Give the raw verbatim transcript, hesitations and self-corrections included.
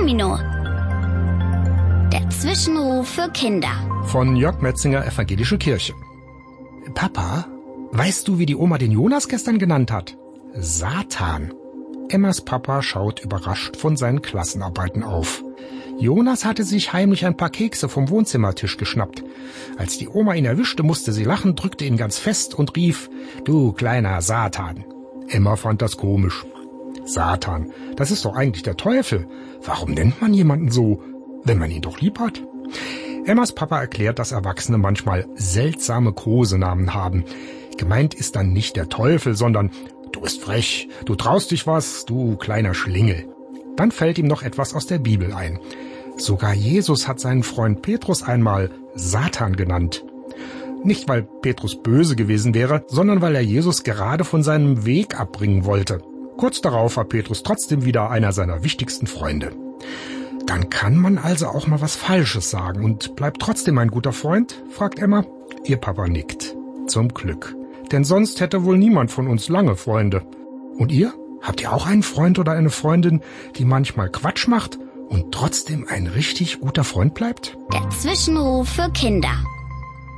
Domino. Der Zwischenruf für Kinder. Von Jörg Metzinger, Evangelische Kirche. Papa, weißt du, wie die Oma den Jonas gestern genannt hat? Satan. Emmas Papa schaut überrascht von seinen Klassenarbeiten auf. Jonas hatte sich heimlich ein paar Kekse vom Wohnzimmertisch geschnappt. Als die Oma ihn erwischte, musste sie lachen, drückte ihn ganz fest und rief, »Du kleiner Satan!« Emma fand das komisch. Satan, das ist doch eigentlich der Teufel. Warum nennt man jemanden so, wenn man ihn doch lieb hat? Emmas Papa erklärt, dass Erwachsene manchmal seltsame Kosenamen haben. Gemeint ist dann nicht der Teufel, sondern »Du bist frech, du traust dich was, du kleiner Schlingel«. Dann fällt ihm noch etwas aus der Bibel ein. Sogar Jesus hat seinen Freund Petrus einmal Satan genannt. Nicht, weil Petrus böse gewesen wäre, sondern weil er Jesus gerade von seinem Weg abbringen wollte. Kurz darauf war Petrus trotzdem wieder einer seiner wichtigsten Freunde. Dann kann man also auch mal was Falsches sagen und bleibt trotzdem ein guter Freund, fragt Emma. Ihr Papa nickt. Zum Glück. Denn sonst hätte wohl niemand von uns lange Freunde. Und ihr? Habt ihr auch einen Freund oder eine Freundin, die manchmal Quatsch macht und trotzdem ein richtig guter Freund bleibt? Der Zwischenruf für Kinder.